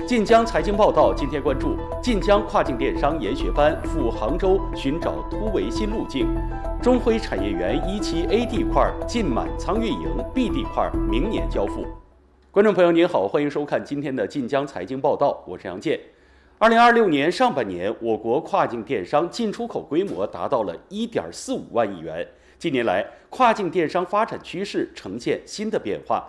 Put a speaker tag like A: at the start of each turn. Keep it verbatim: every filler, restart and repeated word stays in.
A: 晋江财经报道今天关注：晋江跨境电商研学班赴杭州寻找突围新路径；中辉产业园一期 A 地块近满仓运营 ，B 地块明年交付。观众朋友您好，欢迎收看今天的晋江财经报道，我是杨健。二零二六年上半年，我国跨境电商进出口规模达到了一点四五万亿元。近年来，跨境电商发展趋势呈现新的变化，